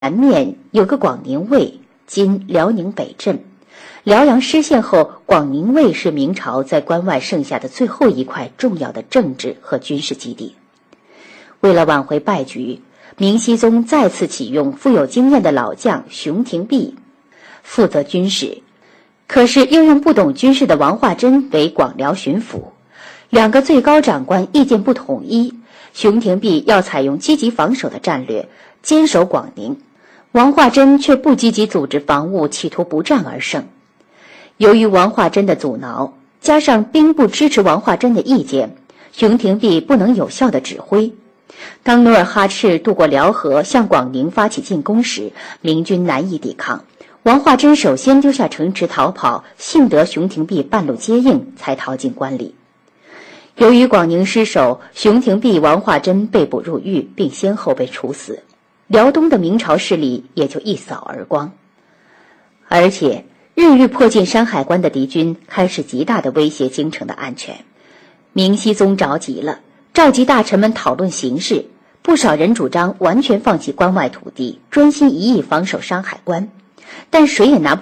南面有个广宁卫，今辽宁北镇。辽阳失陷后，广宁卫是明朝在关外剩下的最后一块重要的政治和军事基地。为了挽回败局，明熹宗再次启用富有经验的老将熊廷弼负责军事，可是又用不懂军事的王化贞为广辽巡抚。两个最高长官意见不统一，熊廷弼要采用积极防守的战略，坚守广宁，王化贞却不积极组织防务，企图不战而胜。由于王化贞的阻挠，加上兵部支持王化贞的意见，熊廷弼不能有效地指挥。当努尔哈赤渡过辽河向广宁发起进攻时，明军难以抵抗，王化贞首先丢下城池逃跑，幸得熊廷弼半路接应，才逃进关里。由于广宁失守，熊廷弼、王化贞被捕入狱，并先后被处死，辽东的明朝势力也就一扫而光。而且日日迫近山海关的敌军开始极大地威胁京城的安全。明熹宗着急了，召集大臣们讨论形势，不少人主张完全放弃关外土地，专心一意防守山海关，但谁也拿不